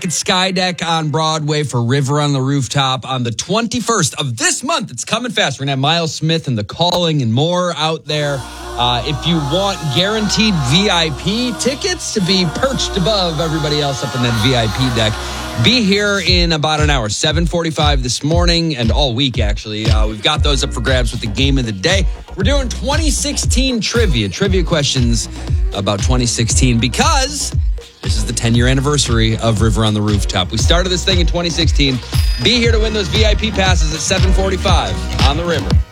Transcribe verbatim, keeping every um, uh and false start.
at Skydeck on Broadway for River on the Rooftop on the twenty-first of this month. It's coming fast. We're going to have Miles Smith and The Calling and more out there. Uh, if you want guaranteed V I P tickets to be perched above everybody else up in that V I P deck, be here in about an hour, seven forty-five this morning and all week, actually. Uh, we've got those up for grabs with the game of the day. We're doing twenty sixteen trivia, trivia questions about twenty sixteen because this is the ten-year anniversary of River on the Rooftop. We started this thing in twenty sixteen. Be here to win those V I P passes at seven forty-five on the River.